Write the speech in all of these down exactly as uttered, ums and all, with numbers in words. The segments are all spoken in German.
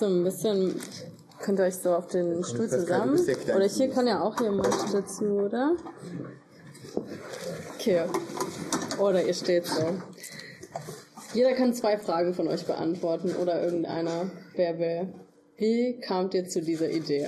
so ein bisschen, könnt ihr euch so auf den Stuhl zusammen, oder hier kann ja auch jemand dazu, oder? Okay, oder ihr steht so. Jeder kann zwei Fragen von euch beantworten, oder irgendeiner, wer will. Wie kamt ihr zu dieser Idee?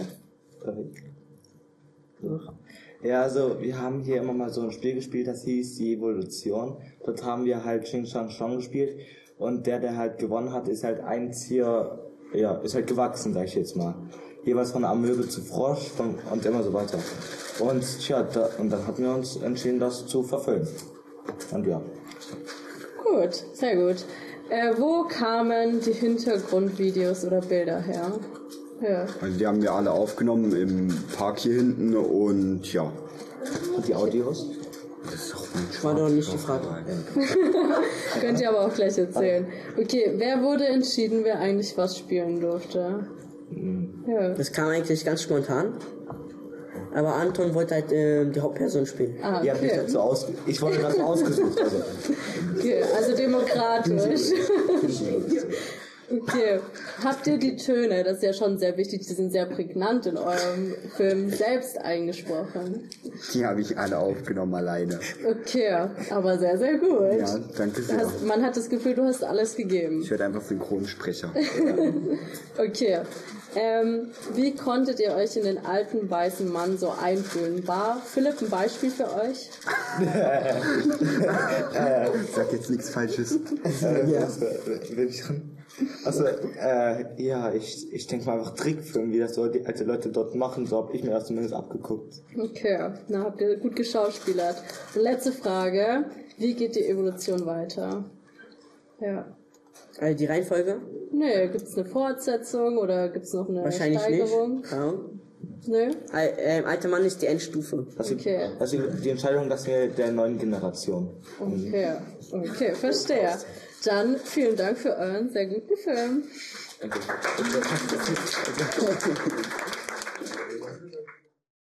Ja, also wir haben hier immer mal so ein Spiel gespielt, das hieß die Evolution. Dort haben wir halt Xing Shang Shang gespielt und der, der halt gewonnen hat, ist halt ein Tier, ja, ist halt gewachsen, sag ich jetzt mal. Jeweils von Amöbe zu Frosch und, und immer so weiter. Und tja, da, und dann hatten wir uns entschieden, das zu verfilmen. Und ja. Gut, sehr gut. Äh, wo kamen die Hintergrundvideos oder Bilder her? Ja. Also die haben wir alle aufgenommen im Park hier hinten und ja. Und die Audios? Das ist doch mein War doch nicht die Frage. Könnt ihr aber auch gleich erzählen. Okay, wer wurde entschieden, wer eigentlich was spielen durfte? Ja. Das kam eigentlich ganz spontan. Aber Anton wollte halt äh, die Hauptperson spielen. Ah, Die hab ich okay. dazu aus, ich wurde dazu ausgesucht. Also. Okay, also demokratisch. Okay, habt ihr die Töne, das ist ja schon sehr wichtig, die sind sehr prägnant in eurem Film, selbst eingesprochen? Die habe ich alle aufgenommen alleine. Okay, aber sehr, sehr gut. Ja, danke sehr. Hast, man hat das Gefühl, du hast alles gegeben. Ich werde einfach Synchronsprecher. Okay, ähm, wie konntet ihr euch in den alten weißen Mann so einfühlen? War Philipp ein Beispiel für euch? Sag jetzt nichts Falsches. Äh, ja. Will ich schon? Also, äh, ja, ich, ich denke mal einfach Trickfilm, wie das so die alte Leute dort machen, so habe ich mir das zumindest abgeguckt. Okay, na, habt ihr gut geschauspielert. Und letzte Frage, wie geht die Evolution weiter? Ja. Also die Reihenfolge? Nee, gibt's eine Fortsetzung oder gibt's noch eine Wahrscheinlich Steigerung? nicht. Ja. Nö? Al äh, alter Mann ist die Endstufe. Also, Okay. also die Entscheidung, dass wir der neuen Generation. Okay, okay, verstehe. Dann vielen Dank für euren sehr guten Film. Danke.